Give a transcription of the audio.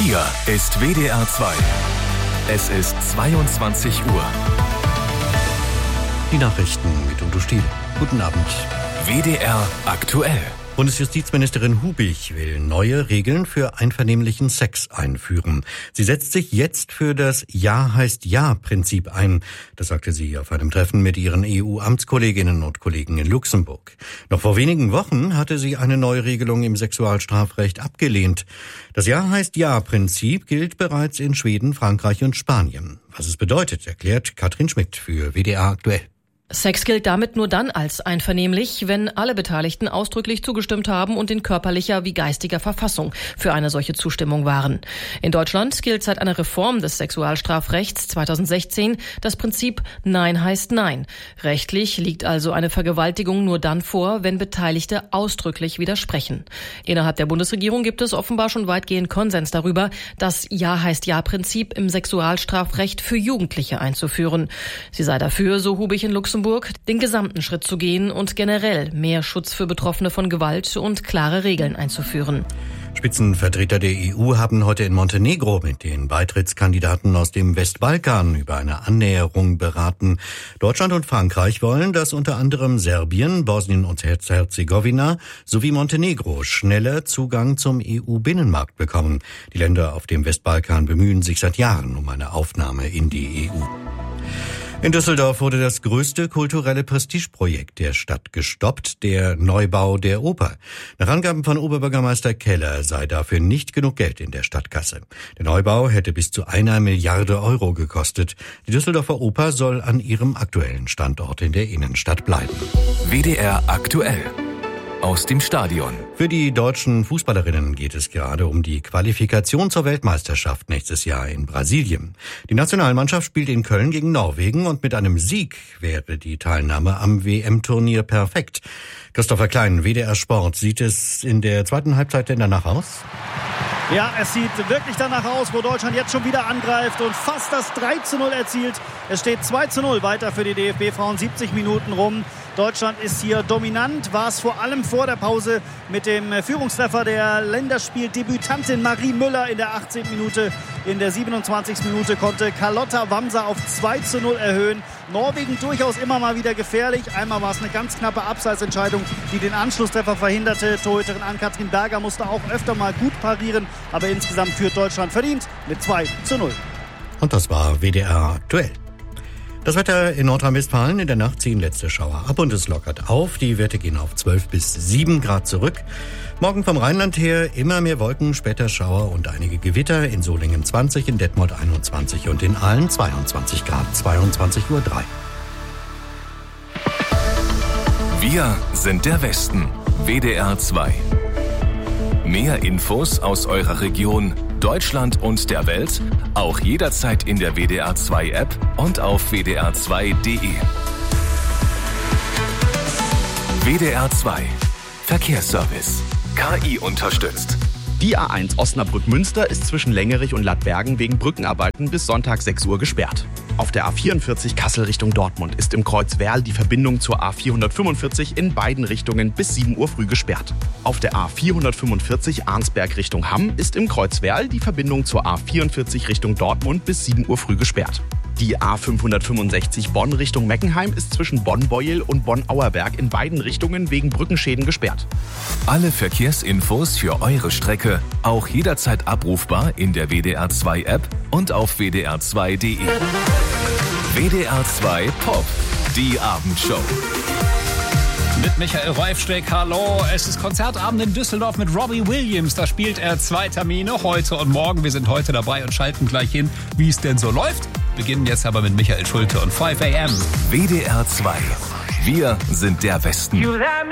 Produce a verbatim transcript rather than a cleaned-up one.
Hier ist W D R zwei. Es ist zweiundzwanzig Uhr. Die Nachrichten mit Udo Stiel. Guten Abend. W D R aktuell. Bundesjustizministerin Hubich will neue Regeln für einvernehmlichen Sex einführen. Sie setzt sich jetzt für das Ja heißt Ja-Prinzip ein. Das sagte sie auf einem Treffen mit ihren E U-Amtskolleginnen und Kollegen in Luxemburg. Noch vor wenigen Wochen hatte sie eine Neuregelung im Sexualstrafrecht abgelehnt. Das Ja heißt Ja-Prinzip gilt bereits in Schweden, Frankreich und Spanien. Was es bedeutet, erklärt Katrin Schmidt für W D R aktuell. Sex gilt damit nur dann als einvernehmlich, wenn alle Beteiligten ausdrücklich zugestimmt haben und in körperlicher wie geistiger Verfassung für eine solche Zustimmung waren. In Deutschland gilt seit einer Reform des Sexualstrafrechts zweitausendsechzehn das Prinzip Nein heißt Nein. Rechtlich liegt also eine Vergewaltigung nur dann vor, wenn Beteiligte ausdrücklich widersprechen. Innerhalb der Bundesregierung gibt es offenbar schon weitgehend Konsens darüber, das Ja heißt Ja-Prinzip im Sexualstrafrecht für Jugendliche einzuführen. Sie sei dafür, so Hubich in Luxemburg, den gesamten Schritt zu gehen und generell mehr Schutz für Betroffene von Gewalt und klare Regeln einzuführen. Spitzenvertreter der E U haben heute in Montenegro mit den Beitrittskandidaten aus dem Westbalkan über eine Annäherung beraten. Deutschland und Frankreich wollen, dass unter anderem Serbien, Bosnien und Herzegowina sowie Montenegro schneller Zugang zum E U-Binnenmarkt bekommen. Die Länder auf dem Westbalkan bemühen sich seit Jahren um eine Aufnahme in die E U. In Düsseldorf wurde das größte kulturelle Prestigeprojekt der Stadt gestoppt, der Neubau der Oper. Nach Angaben von Oberbürgermeister Keller sei dafür nicht genug Geld in der Stadtkasse. Der Neubau hätte bis zu einer Milliarde Euro gekostet. Die Düsseldorfer Oper soll an ihrem aktuellen Standort in der Innenstadt bleiben. W D R aktuell. Aus dem Stadion. Für die deutschen Fußballerinnen geht es gerade um die Qualifikation zur Weltmeisterschaft nächstes Jahr in Brasilien. Die Nationalmannschaft spielt in Köln gegen Norwegen und mit einem Sieg wäre die Teilnahme am W M-Turnier perfekt. Christopher Klein, W D R Sport. Sieht es in der zweiten Halbzeit denn danach aus? Ja, es sieht wirklich danach aus, wo Deutschland jetzt schon wieder angreift und fast das drei zu null erzielt. Es steht zwei zu null weiter für die D F B-Frauen, siebzig Minuten rum. Deutschland ist hier dominant, war es vor allem vor der Pause mit dem Führungstreffer der Länderspieldebütantin Marie Müller in der achtzehnten Minute. In der siebenundzwanzigsten Minute konnte Carlotta Wamser auf zwei zu null erhöhen. Norwegen durchaus immer mal wieder gefährlich. Einmal war es eine ganz knappe Abseitsentscheidung, die den Anschlusstreffer verhinderte. Torhüterin Ann-Kathrin Berger musste auch öfter mal gut parieren. Aber insgesamt führt Deutschland verdient mit zwei zu null. Und das war W D R aktuell. Das Wetter in Nordrhein-Westfalen: in der Nacht ziehen letzte Schauer ab und es lockert auf. Die Werte gehen auf zwölf bis sieben Grad zurück. Morgen vom Rheinland her immer mehr Wolken, später Schauer und einige Gewitter. In Solingen zwanzig, in Detmold einundzwanzig und in Aalen zweiundzwanzig Grad. zweiundzwanzig Uhr drei. Wir sind der Westen. W D R zwei. Mehr Infos aus eurer Region, Deutschland und der Welt, auch jederzeit in der W D R zwei App und auf w d r zwei punkt d e. W D R zwei Verkehrsservice. K I unterstützt. Die A eins Osnabrück-Münster ist zwischen Längerich und Lattbergen wegen Brückenarbeiten bis Sonntag sechs Uhr gesperrt. Auf der A vierundvierzig Kassel Richtung Dortmund ist im Kreuz Werl die Verbindung zur A vierhundertfünfundvierzig in beiden Richtungen bis sieben Uhr früh gesperrt. Auf der A vierhundertfünfundvierzig Arnsberg Richtung Hamm ist im Kreuz Werl die Verbindung zur A vierundvierzig Richtung Dortmund bis sieben Uhr früh gesperrt. Die A fünfhundertfünfundsechzig Bonn Richtung Meckenheim ist zwischen Bonn-Beuel und Bonn-Auerberg in beiden Richtungen wegen Brückenschäden gesperrt. Alle Verkehrsinfos für eure Strecke auch jederzeit abrufbar in der W D R zwei App und auf w d r zwei punkt d e. W D R zwei Pop, die Abendshow. Mit Michael Reifsteck, hallo. Es ist Konzertabend in Düsseldorf mit Robbie Williams. Da spielt er zwei Termine, heute und morgen. Wir sind heute dabei und schalten gleich hin, wie es denn so läuft. Beginnen jetzt aber mit Michael Schulte und fünf a m. W D R zwei. Wir sind der Westen.